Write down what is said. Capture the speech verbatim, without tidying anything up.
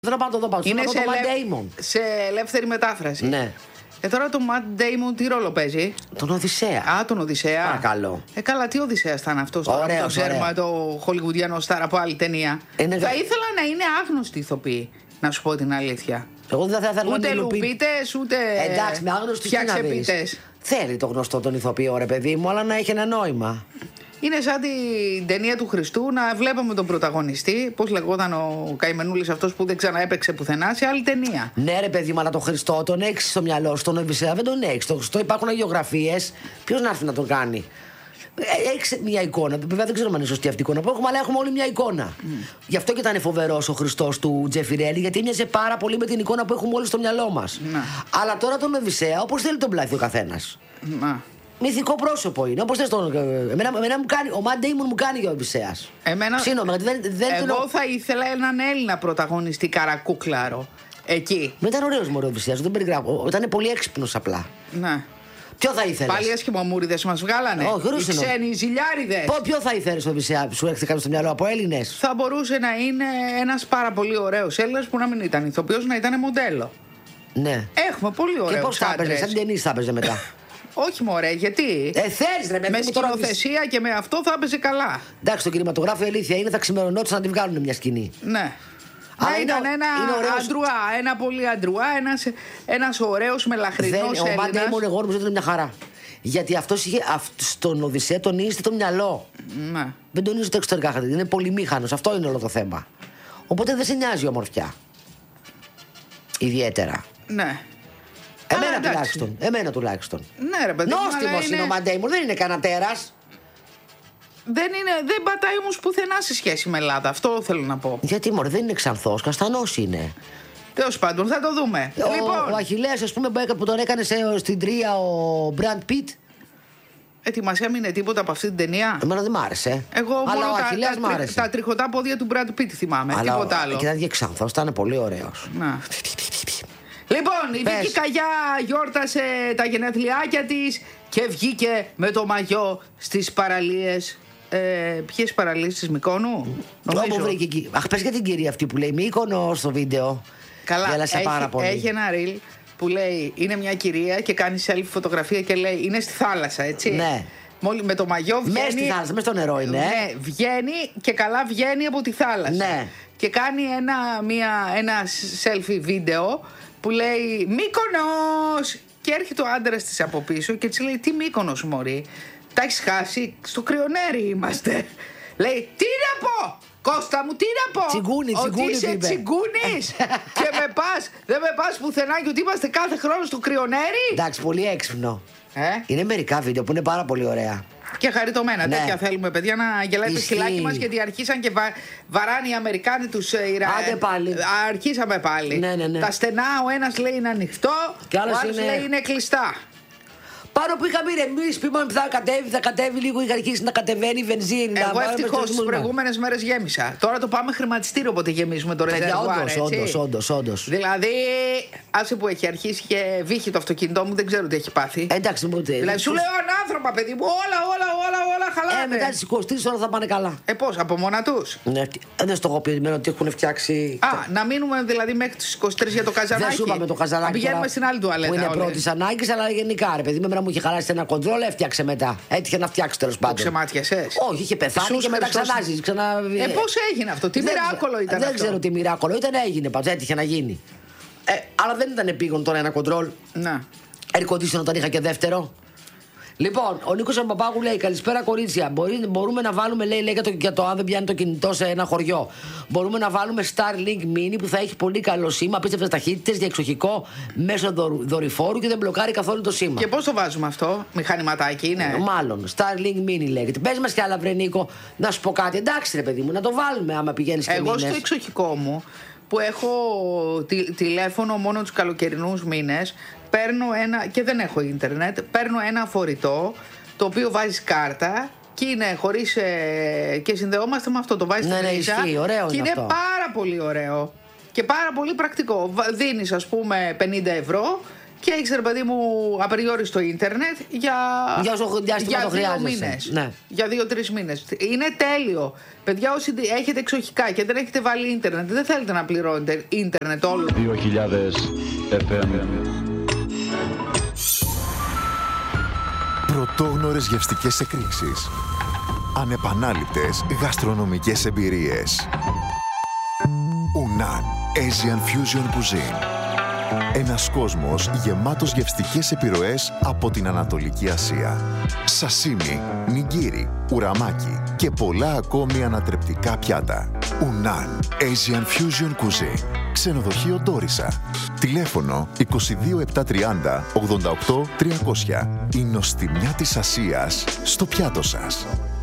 Θέλω να πάω να το δω πάνω. Είναι το σε, ελε... Matt Damon. σε ελεύθερη μετάφραση. Ναι. Ε, τώρα το Matt Damon τι ρόλο παίζει? Τον Οδυσσέα. Α, τον Οδυσσέα. Παρακαλώ. Ε, καλά, τι Οδυσσέα ήταν αυτό? Ωραίο. Το ξέρουμε το χολιγουδιανό στάρ από άλλη ταινία. Είναι... Θα ήθελα να είναι άγνωστοι ηθοποιοί, να σου πω την αλήθεια. Εγώ δεν θα ήθελα ούτε να είναι λουπίτες, ούτε. Εντάξει, με άγνωστοι φτιαξεπίτες. Θέλει το γνωστό τον ηθοποιό, ρε παιδί μου, αλλά να έχει ένα νόημα. Είναι σαν την ταινία του Χριστού να βλέπαμε τον πρωταγωνιστή. Πώς λεγόταν ο καημενούλης αυτός που δεν ξαναέπαιξε πουθενά σε άλλη ταινία. Ναι, ρε παιδί μου, αλλά τον Χριστό τον έχει στο μυαλό σου, τον Οδυσσέα δεν τον έχει. Στον Χριστό υπάρχουν αγιογραφίες. Ποιος να έρθει να τον κάνει? Έχει μια εικόνα. Βέβαια δεν ξέρω αν είναι σωστή αυτή η εικόνα που έχουμε, αλλά έχουμε όλη μια εικόνα. Mm. Γι' αυτό και ήταν φοβερός ο Χριστός του Τζεφιρέλη, γιατί έμοιαζε πάρα πολύ με την εικόνα που έχουμε όλοι στο μυαλό μας. Mm. Αλλά τώρα τον Οδυσσέα, όπως θέλει τον πλάθει ο καθένας. Mm. Μυθικό πρόσωπο είναι. Όπως θες τον. Εμένα, εμένα μου κάνει, ο Matt Damon μου κάνει και ο Οδυσσέας. Εμένα... Σύνομαι, δεν, δεν Εγώ τον... θα ήθελα έναν Έλληνα πρωταγωνιστή καρακούκλαρο. Εκεί. Μετά ήταν ωραίος μωρό ο Οδυσσέας, δεν περιγράφω. Ήταν πολύ έξυπνος απλά. Ναι. Ποιο θα ήθελες? Πάλι άσχημομούριδες μας βγάλανε. Όχι, οι ξένοι, οι ζηλιάριδες. Ποιο θα ήθελες Οδυσσέα που σου έρχεται κάποιο στο μυαλό από Έλληνες? Θα μπορούσε να είναι ένας πάρα πολύ ωραίος Έλληνας που να μην ήταν ηθοποιός, να ήταν μοντέλο. Ναι. Έχουμε πολύ ωραίους. Και πώς θα έπαιζε, σαν ταινίς θα έπαιζε μετά? Όχι μωρέ, γιατί? Ε, θέλεις ρε παιδί. Με σκηνοθεσία και με αυτό θα έπαιζε καλά. Εντάξει, το κινηματογράφο η αλήθεια είναι θα ξημερωνόντουσαν να τη βγάλουν μια σκηνή. Ναι. Αλλά να ήταν ένα αντρουά, ένα πολύ αντρουά, ένας, ένας ωραίος μελαχρινός Έλληνας. Ο Matt Damon εγώ νομίζω ότι είναι μια χαρά. Γιατί αυτός είχε, αυ, στον Οδυσσέα τονίζεται το μυαλό. Ναι. Δεν τονίζει το εξωτερικά χαρακτήρα. Είναι πολυμήχανος. Αυτό είναι όλο το θέμα. Οπότε δεν σε νοιάζει η ομορφιά. Ιδιαίτερα. Ναι. Εμένα Α, τουλάχιστον. Εμένα τουλάχιστον. Ναι, ρε παιδί. Νόστιμος είναι... είναι ο Matt Damon, δεν είναι κανένα τέρας. Δεν, είναι, δεν πατάει όμως πουθενά σε σχέση με Ελλάδα. Αυτό θέλω να πω. Γιατί μωρέ, δεν είναι ξανθός, καστανός είναι. Τέλος πάντων, θα το δούμε. Ο, λοιπόν, ο Αχιλλέας, ας πούμε, που τον έκανε σε, στην τρία ο Μπραντ Πιτ. Ε, μας έμεινε τίποτα από αυτή την ταινία? Εμένα δεν μ' άρεσε. Εγώ αλλά μόνο ο τα, Αχιλλέας τα, μ' άρεσε. Τα, τα τριχωτά πόδια του Μπραντ Πιτ θυμάμαι. Αλλά τίποτα άλλο. Και ήταν και ξανθός, ήταν πολύ ωραίος. Να. Λοιπόν, η Βίκη Καγιά γιόρτασε τα γενέθλιάκια της και βγήκε με το μαγιό στις παραλίες. Ε, ποιες παραλίες της Μυκόνου? Νομίζω. Βρήκε εκεί. Αχ, πες για την κυρία αυτή που λέει Μύκονο στο βίντεο. Καλά, γέλασε έχει, πάρα πολύ. έχει ένα reel που λέει είναι μια κυρία και κάνει selfie φωτογραφία και λέει είναι στη θάλασσα, έτσι. Ναι. Μόλι με το μαγιό βγαίνει. Μέσα στη θάλασσα, μέσα στο νερό είναι. Ναι, βγαίνει και καλά βγαίνει από τη θάλασσα. Ναι. Και κάνει ένα, μια, ένα selfie βίντεο που λέει Μύκονος! Και έρχεται ο άντρας της από πίσω και της λέει τι Μύκονος μωρή? Τα έχεις χάσει, στο Κρυονέρι είμαστε. Λέει τι να πω! Κώστα μου, τι να πω! Τσιγκούνι, τσιγκούνι. Ότι είσαι τσιγκούνης και με πας, δεν με πας πουθενά και ότι είμαστε κάθε χρόνο στο Κρυονέρι. Εντάξει, πολύ έξυπνο. Ε? Είναι μερικά βίντεο που είναι πάρα πολύ ωραία. Και χαριτωμένα. Ναι. Τέτοια θέλουμε, παιδιά, να γελάει το σκυλάκι μας, γιατί αρχίσαν και βα... βαράνε οι Αμερικάνοι τους Ιρα... Άντε πάλι. Αρχίσαμε πάλι. Ναι, ναι, ναι. Τα στενά, ο ένας λέει είναι ανοιχτό, και ο άλλος είναι... λέει είναι κλειστά. Πάνω που είχαμε ηρεμήσει, πήγαμε θα κατέβει, θα κατέβει λίγο, είχε αρχίσει να κατεβαίνει η βενζίνη. Εγώ ευτυχώς τις προηγούμενες μέρες γέμισα. Τώρα το πάμε χρηματιστήριο, όποτε γεμίζουμε το ρεζερβουάρ. Όντως, όντως, όντως. Δηλαδή, άσε που έχει αρχίσει και βύχει το αυτοκίνητό μου, δεν ξέρω τι έχει πάθει. Εντάξει, μου πει. Δηλαδή, σου λέω ανάνθρωπα, παιδί μου, όλα, όλα, όλα, όλα χαλάνε. Ε, μετά τις είκοσι τρεις ώρα θα πάνε καλά. Ε, πώς, από μόνα τους? Ναι, δεν στο έχω πει ότι έχουν φτιάξει. Α, να μείνουμε δηλαδή μέχρι τις είκοσι τρεις για το καζανάκι. Δεν σου είπαμε το καζανάκι. Πηγαίνουμε στην άλλη τουαλέτα. Που είναι πρώτη ανάγκη, αλλά γενικά ρε παιδί με μου είχε χαλάσει ένα κοντρόλ, έφτιαξε μετά. Έτυχε να φτιάξει τέλος πάντων. Το ξεμάτιασες? Όχι, είχε πεθάνει και μετά ξανάζει. Ξανα... Ε, πώς έγινε αυτό, τι μοιράκολο ήταν? Δεν αυτό. ξέρω τι μοιράκολο ήταν, έγινε πάντως, έτυχε να γίνει. Ε, αλλά δεν ήταν επίγον τώρα ένα κοντρόλ. Να. Air condition όταν είχα και δεύτερο. Λοιπόν, ο Νίκος Αμπαπάγου λέει: καλησπέρα κορίτσια. Μπορεί, μπορούμε να βάλουμε, λέει, λέει για, το, για το αν δεν πιάνει το κινητό σε ένα χωριό. Μπορούμε να βάλουμε Starlink Mini που θα έχει πολύ καλό σήμα, απίστευτες ταχύτητες, διεξοχικό μέσω δορ, δορυφόρου και δεν μπλοκάρει καθόλου το σήμα. Και πώς το βάζουμε αυτό, μηχανηματάκι είναι? Ε, μάλλον. Starlink Mini λέγεται. Πες μας κι άλλα, βρε Νίκο, να σου πω κάτι. Εντάξει, ρε παιδί μου, να το βάλουμε άμα πηγαίνεις και εγώ μήνες. Στο εξοχικό μου που έχω τη, τηλέφωνο μόνο τους καλοκαιρινούς μήνες, παίρνω ένα, και δεν έχω ίντερνετ, παίρνω ένα φορητό το οποίο βάζεις κάρτα και είναι χωρίς ε, και συνδεόμαστε με αυτό, το βάζεις ναι, στη ναι, ρίζα ισχύει, ωραίο και είναι είναι αυτό. πάρα πολύ ωραίο και πάρα πολύ πρακτικό. Δίνεις ας πούμε πενήντα ευρώ και έχεις, ρε παιδί μου, απεριόριστο ίντερνετ για, για, όσο διάστημα για το δύο χρειάζεσαι. μήνες. Ναι. Για δύο-τρεις μήνες. Είναι τέλειο. Παιδιά, όσοι έχετε εξοχικά και δεν έχετε βάλει ίντερνετ, δεν θέλετε να πληρώνετε ίντερνετ όλο. δύο χιλιάδες εφ εμ. Πρωτόγνωρες γευστικές εκρήξεις. Ανεπανάληπτες γαστρονομικές εμπειρίες. Unan Asian Fusion Cuisine. Ένας κόσμος γεμάτος γευστικές επιρροές από την Ανατολική Ασία. Σασίμι, νιγκίρι, ουραμάκι και πολλά ακόμη ανατρεπτικά πιάτα. Unan Asian Fusion Cuisine. Ξενοδοχείο Ντόρισα. Τηλέφωνο είκοσι δύο επτακόσια τριάντα ογδόντα οκτώ τριακόσια. Η νοστιμιά της Ασίας στο πιάτο σας.